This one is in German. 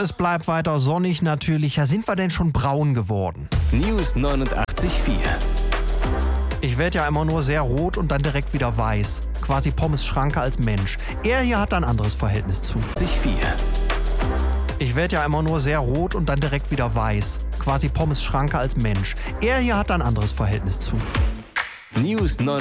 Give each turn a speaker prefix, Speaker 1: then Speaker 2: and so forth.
Speaker 1: es bleibt weiter sonnig natürlich. Ja, sind wir denn schon braun geworden?
Speaker 2: News 89.4.
Speaker 1: Ich werde ja immer nur sehr rot und dann direkt wieder weiß. Quasi Pommes Schranke als Mensch. Er hier hat ein anderes Verhältnis zu.
Speaker 2: 4.
Speaker 1: Ich werde ja immer nur sehr rot und dann direkt wieder weiß. Quasi Pommes Schranke als Mensch. Er hier hat ein anderes Verhältnis zu.
Speaker 2: News 9